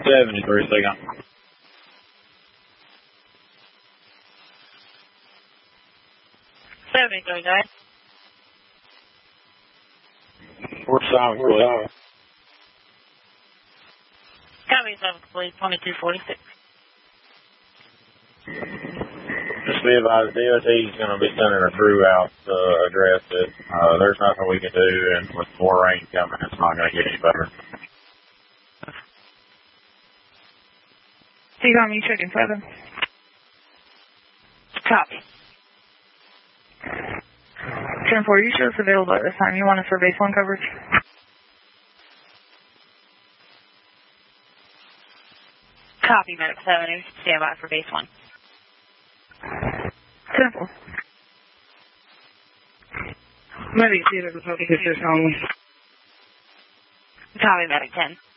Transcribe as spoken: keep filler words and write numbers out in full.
seventy-three, second. seventy-three, guys. We're solid, we're solid. Copy, seven, please, twenty-two forty-six. Just be advised, D O T is going to be sending a crew out to address it. Uh, there's nothing we can do, and with more rain coming, it's not going to get any better. So you got me checking seven? Copy. ten four, you sure it's available at this time? You want us for base one coverage? Copy, Medic seven. Stand by for base one. ten four. Medic, see if I can talk to you only. Copy, Medic ten.